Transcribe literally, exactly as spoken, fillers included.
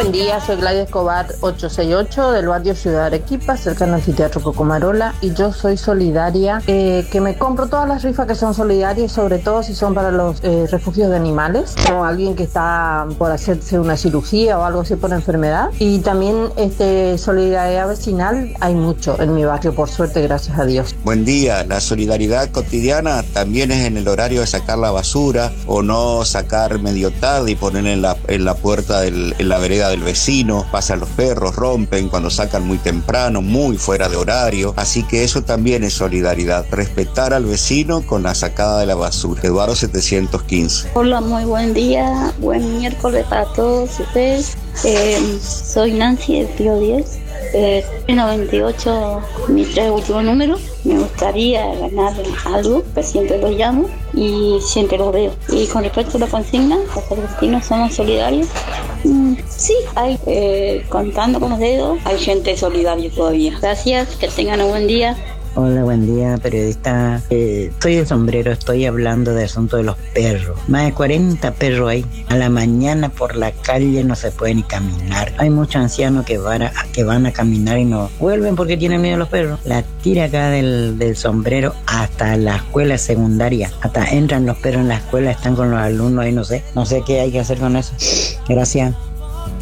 Buen día, soy Gladys Escobar ochocientos sesenta y ocho del barrio Ciudad Arequipa, cerca del anfiteatro Cocomarola, y yo soy solidaria, eh, que me compro todas las rifas que son solidarias, sobre todo si son para los eh, refugios de animales o alguien que está por hacerse una cirugía o algo así por enfermedad. Y también este solidaridad vecinal hay mucho en mi barrio, por suerte, gracias a Dios. Buen día, la solidaridad cotidiana también es en el horario de sacar la basura o no sacar medio tarde y poner en la, en la puerta del, en la vereda del vecino. Pasan los perros, rompen cuando sacan muy temprano, muy fuera de horario, así que eso también es solidaridad, respetar al vecino con la sacada de la basura. Eduardo setecientos quince. Hola, muy buen día, buen miércoles para todos ustedes. Eh, soy Nancy del Pío diez, eh, noventa y ocho, mis tres últimos números. Me gustaría ganar algo, que siempre los llamo y siempre los veo. Y con respecto a la consigna, los argentinos somos solidarios. Mm, sí, hay, eh, contando con los dedos, hay gente solidaria todavía. Gracias, que tengan un buen día. Hola, buen día, periodista. Eh, estoy de sombrero, estoy hablando del asunto de los perros. Más de cuarenta perros hay. A la mañana por la calle no se puede ni caminar. Hay muchos ancianos que van a, que van a caminar y no vuelven porque tienen miedo a los perros. La tira acá del, del sombrero hasta la escuela secundaria. Hasta entran los perros en la escuela, están con los alumnos y no sé. No sé qué hay que hacer con eso. Gracias.